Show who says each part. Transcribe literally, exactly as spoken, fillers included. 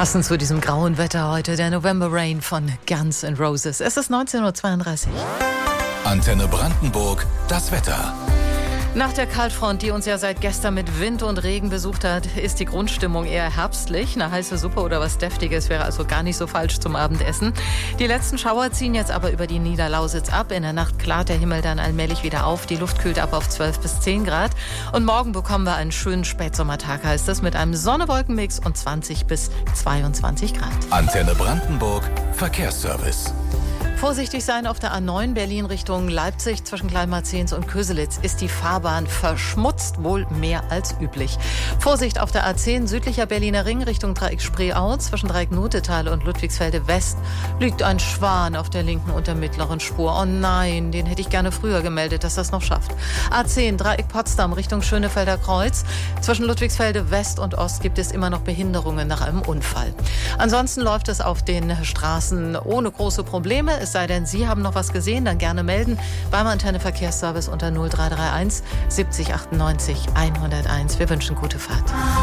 Speaker 1: Passend zu diesem grauen Wetter heute der November Rain von Guns N' Roses. Es ist neunzehn Uhr zweiunddreißig.
Speaker 2: Antenne Brandenburg, das Wetter.
Speaker 1: Nach der Kaltfront, die uns ja seit gestern mit Wind und Regen besucht hat, ist die Grundstimmung eher herbstlich. Eine heiße Suppe oder was Deftiges wäre also gar nicht so falsch zum Abendessen. Die letzten Schauer ziehen jetzt aber über die Niederlausitz ab. In der Nacht klart der Himmel dann allmählich wieder auf. Die Luft kühlt ab auf zwölf bis zehn Grad. Und morgen bekommen wir einen schönen Spätsommertag, heißt es, mit einem Sonne-Wolken-Mix und zwanzig bis zweiundzwanzig Grad.
Speaker 2: Antenne Brandenburg, Verkehrsservice.
Speaker 1: Vorsichtig sein auf der A neun Berlin Richtung Leipzig zwischen Kleinmarzens und Köselitz ist die Fahrbahn verschmutzt, wohl mehr als üblich. Vorsicht auf der A zehn südlicher Berliner Ring Richtung Dreieck Spreeau zwischen Dreieck Notetal und Ludwigsfelde West liegt ein Schwan auf der linken und der mittleren Spur. Oh nein, den hätte ich gerne früher gemeldet, dass das noch schafft. A zehn Dreieck Potsdam Richtung Schönefelder Kreuz. Zwischen Ludwigsfelde West und Ost gibt es immer noch Behinderungen nach einem Unfall. Ansonsten läuft es auf den Straßen ohne große Probleme. Es sei denn, Sie haben noch was gesehen, dann gerne melden beim Antenne Verkehrsservice unter null drei drei eins siebzig achtundneunzig hunderteins. Wir wünschen gute Fahrt.